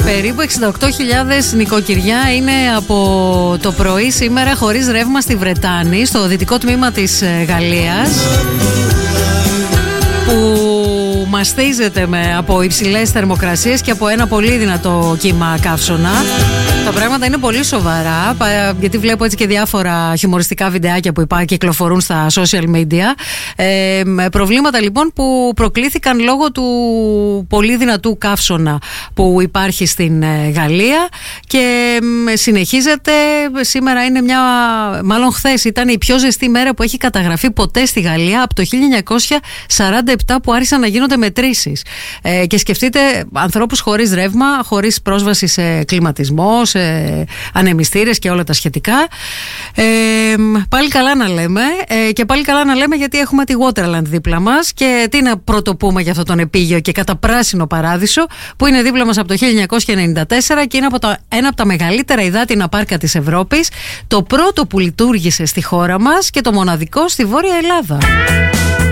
Περίπου 68.000 νοικοκυριά είναι από το πρωί σήμερα χωρίς ρεύμα στη Βρετάνη, στο δυτικό τμήμα της Γαλλίας, που μαστίζεται από υψηλές θερμοκρασίες και από ένα πολύ δυνατό κύμα καύσωνα. Τα πράγματα είναι πολύ σοβαρά, γιατί βλέπω έτσι και διάφορα χιουμοριστικά βιντεάκια που κυκλοφορούν στα social media. Προβλήματα λοιπόν που προκλήθηκαν λόγω του πολύ δυνατού καύσωνα που υπάρχει στην Γαλλία και συνεχίζεται. Σήμερα είναι μάλλον χθες ήταν η πιο ζεστή μέρα που έχει καταγραφεί ποτέ στη Γαλλία από το 1947, που άρχισαν να γίνονται μετρήσεις. Και σκεφτείτε ανθρώπους χωρίς ρεύμα, χωρίς πρόσβαση σε κλιματισμό, σε ανεμιστήρες και όλα τα σχετικά. Πάλι καλά να λέμε, και πάλι καλά να λέμε γιατί έχουμε τη Waterland δίπλα μας, και τι να πρωτοπούμε για αυτόν τον επίγειο και καταπράσινο παράδεισο που είναι δίπλα μας από το 1994 και είναι ένα από τα μεγαλύτερα υδάτινα πάρκα της Ευρώπης, το πρώτο που λειτουργήσε στη χώρα μας και το μοναδικό στη Βόρεια Ελλάδα.